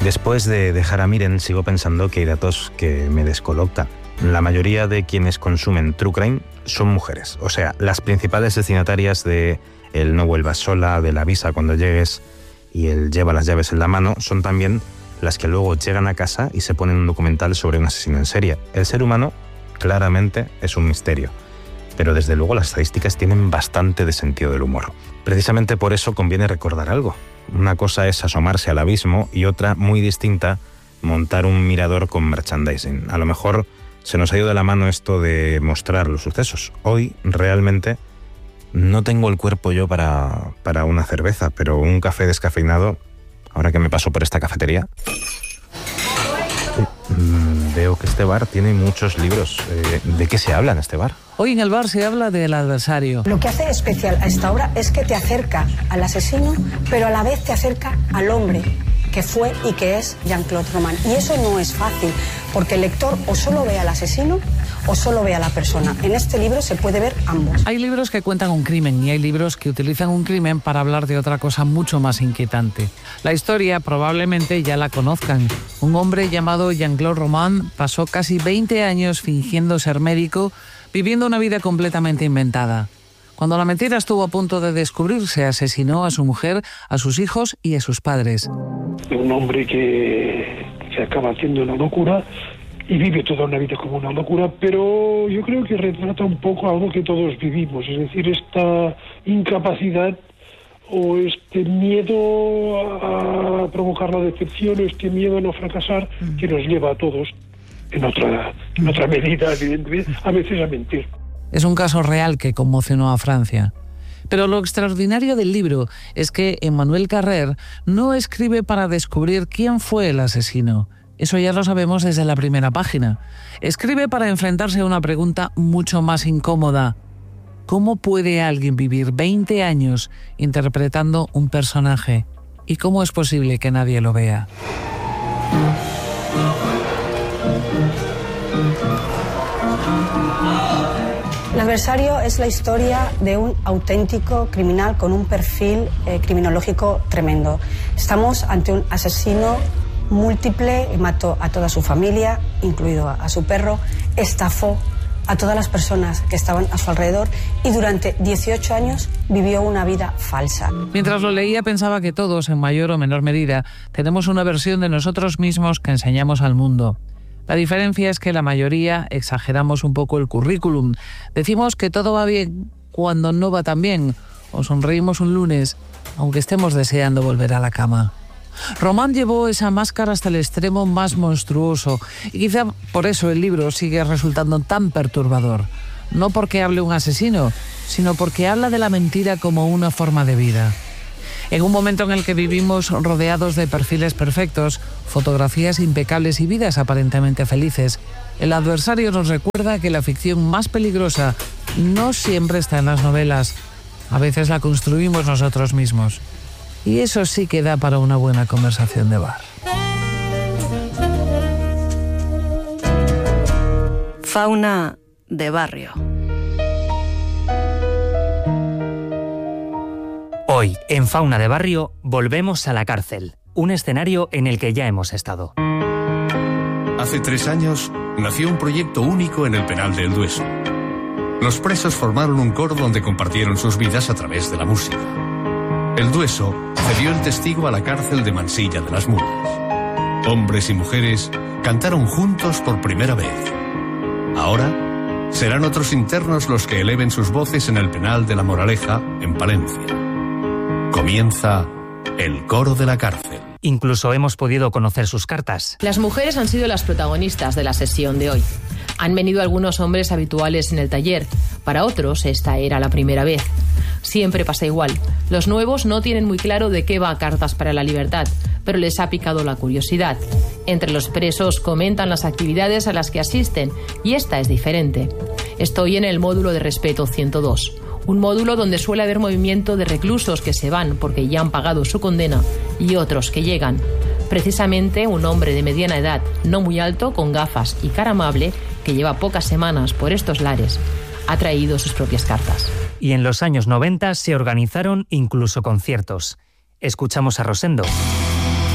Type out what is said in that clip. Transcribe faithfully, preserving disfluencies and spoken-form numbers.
Después de dejar a Miren, sigo pensando que hay datos que me descolocan. La mayoría de quienes consumen True Crime son mujeres. O sea, las principales destinatarias de el no vuelvas sola, del avisa cuando llegues y el lleva las llaves en la mano, son también las que luego llegan a casa y se ponen un documental sobre un asesino en serie. El ser humano claramente es un misterio, pero desde luego las estadísticas tienen bastante de sentido del humor. Precisamente por eso conviene recordar algo. Una cosa es asomarse al abismo y otra, muy distinta, montar un mirador con merchandising. A lo mejor se nos ha ido de la mano esto de mostrar los sucesos. Hoy realmente no tengo el cuerpo yo para, para una cerveza, pero un café descafeinado, ahora que me paso por esta cafetería. Mmm, veo que este bar tiene muchos libros. Eh, ¿De qué se habla en este bar? Hoy en el bar se habla del Adversario. Lo que hace especial a esta obra es que te acerca al asesino, pero a la vez te acerca al hombre que fue y que es Jean-Claude Roman. Y eso no es fácil, porque el lector o solo ve al asesino o solo ve a la persona. En este libro se puede ver ambos. Hay libros que cuentan un crimen y hay libros que utilizan un crimen para hablar de otra cosa mucho más inquietante. La historia probablemente ya la conozcan. Un hombre llamado Jean-Claude Roman pasó casi veinte años fingiendo ser médico, viviendo una vida completamente inventada. Cuando la mentira estuvo a punto de descubrirse, asesinó a su mujer, a sus hijos y a sus padres. Un hombre que, que acaba haciendo una locura y vive toda una vida como una locura, pero yo creo que retrata un poco algo que todos vivimos, es decir, esta incapacidad o este miedo a provocar la decepción, o este miedo a no fracasar, que nos lleva a todos, en otra, en otra medida, evidentemente, a veces a mentir. Es un caso real que conmocionó a Francia. Pero lo extraordinario del libro es que Emmanuel Carrère no escribe para descubrir quién fue el asesino. Eso ya lo sabemos desde la primera página. Escribe para enfrentarse a una pregunta mucho más incómoda. ¿Cómo puede alguien vivir veinte años interpretando un personaje? ¿Y cómo es posible que nadie lo vea? El Adversario es la historia de un auténtico criminal con un perfil eh, criminológico tremendo. Estamos ante un asesino múltiple, mató a toda su familia, incluido a, a su perro, estafó a todas las personas que estaban a su alrededor y durante dieciocho años vivió una vida falsa. Mientras lo leía pensaba que todos, en mayor o menor medida, tenemos una versión de nosotros mismos que enseñamos al mundo. La diferencia es que la mayoría exageramos un poco el currículum. Decimos que todo va bien cuando no va tan bien, o sonreímos un lunes, aunque estemos deseando volver a la cama. Roman llevó esa máscara hasta el extremo más monstruoso, y quizá por eso el libro sigue resultando tan perturbador. No porque hable un asesino, sino porque habla de la mentira como una forma de vida. En un momento en el que vivimos rodeados de perfiles perfectos, fotografías impecables y vidas aparentemente felices, El Adversario nos recuerda que la ficción más peligrosa no siempre está en las novelas. A veces la construimos nosotros mismos. Y eso sí que da para una buena conversación de bar. Fauna de barrio. Hoy, en Fauna de Barrio, volvemos a la cárcel, un escenario en el que ya hemos estado. Hace tres años nació un proyecto único en el penal de El Dueso. Los presos formaron un coro donde compartieron sus vidas a través de la música. El Dueso cedió el testigo a la cárcel de Mansilla de las Mulas. Hombres y mujeres cantaron juntos por primera vez. Ahora serán otros internos los que eleven sus voces en el penal de La Moraleja, en Palencia. Comienza el coro de la cárcel. Incluso hemos podido conocer sus cartas. Las mujeres han sido las protagonistas de la sesión de hoy. Han venido algunos hombres habituales en el taller. Para otros, esta era la primera vez. Siempre pasa igual. Los nuevos no tienen muy claro de qué va Cartas para la Libertad, pero les ha picado la curiosidad. Entre los presos comentan las actividades a las que asisten, y esta es diferente. Estoy en el módulo de respeto ciento dos. Un módulo donde suele haber movimiento de reclusos que se van porque ya han pagado su condena y otros que llegan. Precisamente un hombre de mediana edad, no muy alto, con gafas y cara amable, que lleva pocas semanas por estos lares, ha traído sus propias cartas. Y en los años noventa se organizaron incluso conciertos. Escuchamos a Rosendo.